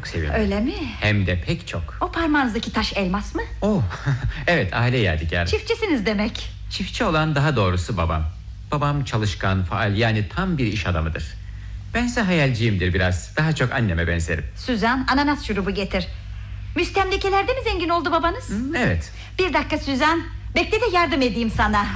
çok sevindim. Öyle mi? Hem de pek çok. O parmağınızdaki taş elmas mı? Oh, evet, aile yadigarı. Çiftçisiniz demek. Çiftçi olan daha doğrusu babam. Babam çalışkan, faal, yani tam bir iş adamıdır. Bense hayalciyimdir biraz. Daha çok anneme benzerim. Süzan, ananas şurubu getir. Müstemlekelerde mi zengin oldu babanız? Evet. Bir dakika Süzan, bekle de yardım edeyim sana.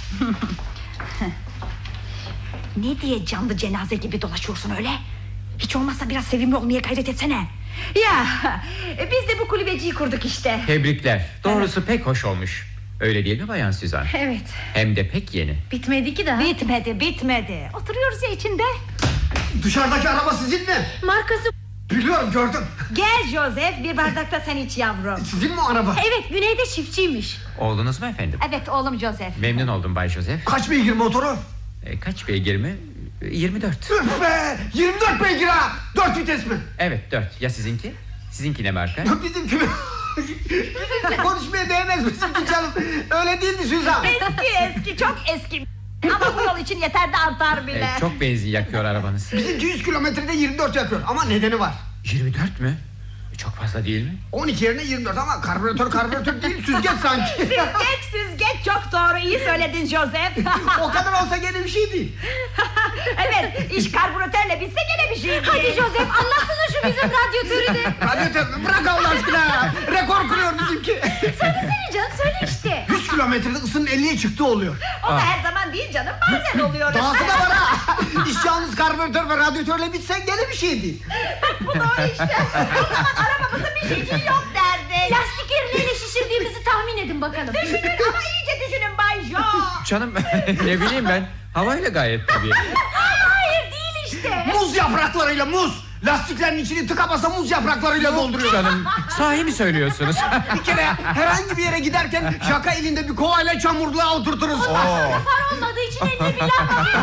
Ne diye canlı cenaze gibi dolaşıyorsun öyle? Hiç olmazsa biraz sevimli olmaya gayret etsene. Ya, biz de bu kulübeciyi kurduk işte. Tebrikler. Doğrusu pek hoş olmuş. Öyle değil mi Bayan Süzan? Evet. Hem de pek yeni. Bitmedi ki daha. Bitmedi. Oturuyoruz ya içinde. Dışarıdaki araba sizin mi? Markası. Biliyorum, gördüm. Gel Joseph, bir bardakta sen iç yavrum. Sizin mi araba? Evet, güneyde çiftçiymiş. Oğlunuz mu efendim? Evet, oğlum Joseph. Memnun oldum Bay Joseph. Kaç beygir motoru? Kaç beygir mi? 24. Üf be! 24 beygir ha! 4 vites mi? Evet, 4. Ya sizinki? Sizinki ne marka? Bizimki mi? Konuşmaya değmez bizimki canım. Öyle değil mi Süzan? Eski, çok eski. Ama bu yol için yeter de artar bile. Çok benzin yakıyor arabanız. Bizimki 100 kilometrede 24 yakıyor ama nedeni var. 24 mü? Çok fazla değil mi? 12 yerine 24 ama karbüratör değil, süzgeç sanki. Süzgeç, çok doğru, iyi söyledin Joseph. O kadar olsa gene bir şey değil. Evet, iş karbüratörle bitse gene bir şey değil. Hadi Joseph, anlatsana şu bizim radyatörü de. Radyatör bırak Allah aşkına. Rekor kırıyor bizimki. Söylesene canım, söyle işte. 100 kilometrede ısının 50'ye çıktığı oluyor. O da her zaman değil canım, bazen oluyor. Dahası da var ha. İş yalnız karbüratör ve radyatörle bitse gene bir şey değil. Bu doğru işte. O zaman arabamızın bir şeyciği yok derdik. Lastik yerine neyle şişirdiğimizi tahmin edin bakalım. Düşünün ama iyice düşünün Bay Jo. Canım ne bileyim ben. Havayla gayet tabii. Hayır değil işte. Muz yapraklarıyla muz. Lastiklerin içini tıka basa muz yapraklarıyla dolduruyor. Canım, sahi mi söylüyorsunuz? Bir kere herhangi bir yere giderken şaka elinde bir kovayla çamurluğa oturturuz. Far olmadığı için eline bir laf tutuyor.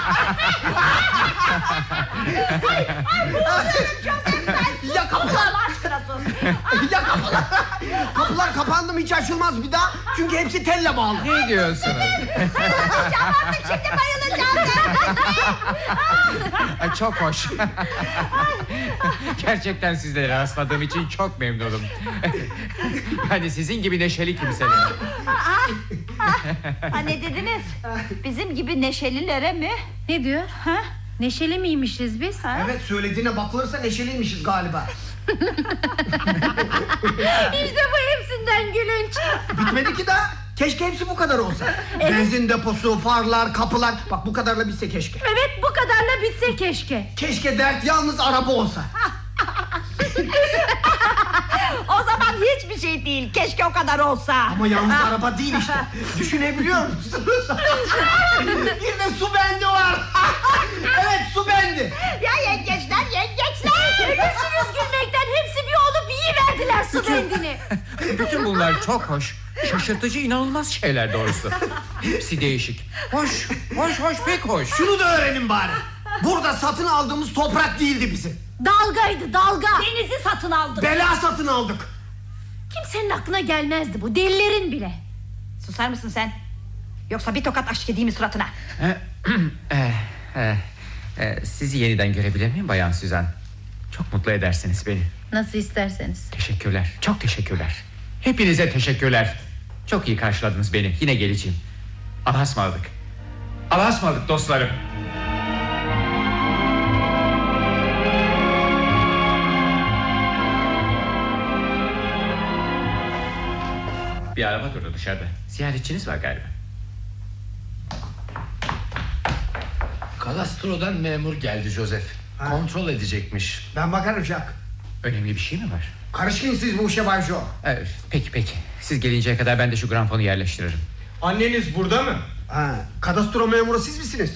Ya kapılar. Allah aşkına sus. Ya kapılar. Kapılar kapandı mı hiç açılmaz bir daha. Çünkü hepsi telle bağlı. Ne diyorsunuz? Artık şimdi bayılacağım. Ay, çok hoş. Gerçekten sizlere rastladığım için çok memnunum. Yani sizin gibi neşeli kimseler. Ha, ne dediniz? Bizim gibi neşelilere mi? Ne diyor? Ha? Neşeli miymişiz biz? Evet, söylediğine bakılırsa neşeliymişiz galiba. İşte bu hepsinden gülünç. Bitmedi ki daha. Keşke hepsi bu kadar olsa. Benzin deposu, farlar, kapılar. Bak bu kadarla bitse keşke. Evet, bu kadarla bitse keşke. Keşke dert yalnız araba olsa. O zaman hiçbir şey değil. Keşke o kadar olsa. Ama yalnız araba değil işte. Düşünebiliyor musunuz? Bir de su bendi var. Evet, su bendi. Ya yengeçler. Ölürsünüz gülmekten, hepsi bir olup yiyiverdiler su bendini. Bütün bunlar çok hoş. Şaşırtıcı, inanılmaz şeyler doğrusu. Hepsi değişik. Hoş, pek hoş. Şunu da öğrenin bari. Burada satın aldığımız toprak değildi bizim. Dalgaydı, dalga. Denizi satın aldık. Bela satın aldık. Kimsenin aklına gelmezdi bu, delilerin bile. Susar mısın sen? Yoksa bir tokat aşk yediğimi suratına. Sizi yeniden görebilir miyim Bayan Süzan? Çok mutlu edersiniz beni. Nasıl isterseniz. Teşekkürler, çok teşekkürler. Hepinize teşekkürler. Çok iyi karşıladınız beni. Yine geleceğim. Allah'a ısmarladık. Allah'a ısmarladık dostlarım. Bir araba durdu dışarıda. Ziyaretçiniz var galiba. Kadastrodan memur geldi Joseph. Kontrol edecekmiş. Ben bakarım Jack. Önemli bir şey mi var? Karışmayın siz bu işe Bay Jo. Evet, peki. Siz gelinceye kadar ben de şu gramfonu yerleştiririm. Anneniz burada mı? Ha, kadastro memuru siz misiniz?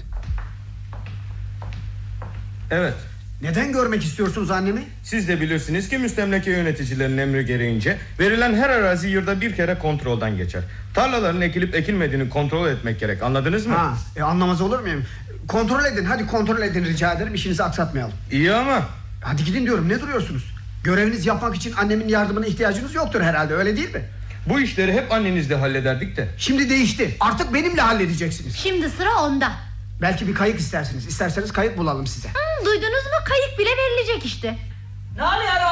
Evet. Neden görmek istiyorsunuz annemi? Siz de bilirsiniz ki müstemleke yöneticilerinin emri gereğince verilen her arazi yılda bir kere kontrolden geçer. Tarlaların ekilip ekilmediğini kontrol etmek gerek, anladınız mı? Ha, anlamaz olur muyum? Kontrol edin, hadi kontrol edin rica ederim, işinizi aksatmayalım. İyi ama Hadi gidin diyorum, ne duruyorsunuz? Görevinizi yapmak için annemin yardımına ihtiyacınız yoktur herhalde, öyle değil mi? bu işleri hep annenizle hallederdik de. Şimdi değişti, artık benimle halledeceksiniz. Şimdi sıra onda. Belki bir kayık istersiniz, isterseniz kayık bulalım size. Duydunuz mu, kayık bile verilecek işte. Ne oluyor